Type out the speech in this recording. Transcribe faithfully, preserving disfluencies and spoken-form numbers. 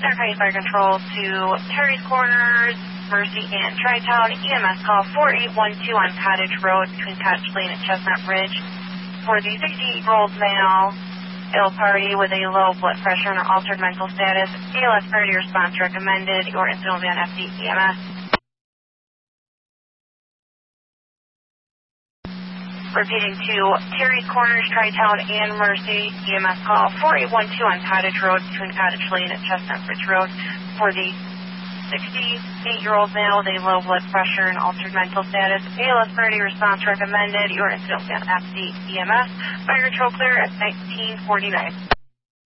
Center County Fire Control to Terry's Corners, Mercy, and Tri-Town. E M S call four eight one two on Cottage Road between Cottage Lane and Chestnut Ridge for the sixty-eight-year-old male, ill party with a low blood pressure and altered mental status. A L S priority response recommended. Your incident will be on F D E M S. Repeating to Terry's Corners, Tri-Town, and Mercy. E M S call four eight one two on Cottage Road between Cottage Lane and Chestnut Ridge Road for the sixty-eight-year-old male with a low blood pressure and altered mental status. A L S priority response recommended. Your incident will be on F D E M S. Fire control clear at nineteen forty-nine.